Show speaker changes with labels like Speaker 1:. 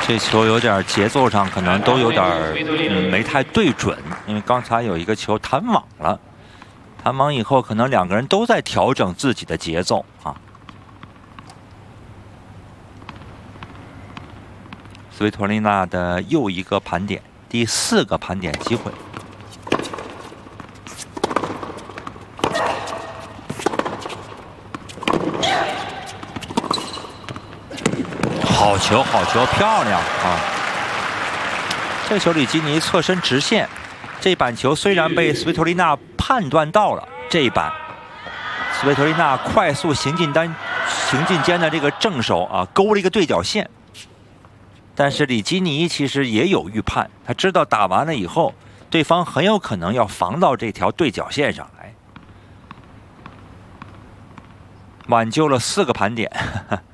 Speaker 1: 这球有点节奏上可能都有点没太对准，因为刚才有一个球弹网了，弹网以后可能两个人都在调整自己的节奏啊。斯维托利娜的又一个盘点，第4个盘点机会。 好球，好球，漂亮啊！这球里基尼侧身直线，这板球虽然被斯维托利娜判断到了，这一板斯维托利娜快速行进间的这个正手啊，勾了一个对角线。但是里基尼其实也有预判，他知道打完了以后，对方很有可能要防到这条对角线上来，挽救了4个盘点。